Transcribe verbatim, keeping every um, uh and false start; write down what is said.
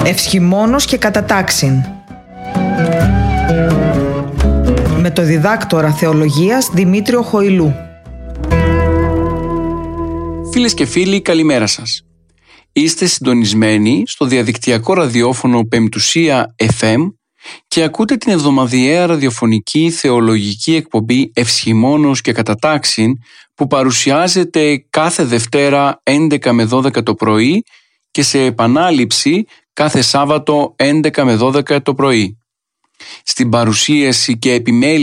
Ευσχημόνος και κατατάξιν. Με το διδάκτορα θεολογίας Δημήτριο Χοηλού. Φίλες και φίλοι, καλημέρα σας. Είστε συντονισμένοι στο διαδικτυακό ραδιόφωνο Πεμπτουσία εφ εμ και ακούτε την εβδομαδιαία ραδιοφωνική θεολογική εκπομπή Ευσχημόνος και Κατατάξιν, που παρουσιάζεται κάθε Δευτέρα έντεκα με δώδεκα το πρωί και σε επανάληψη κάθε Σάββατο έντεκα με δώδεκα το πρωί. Στην παρουσίαση και επιμέλεια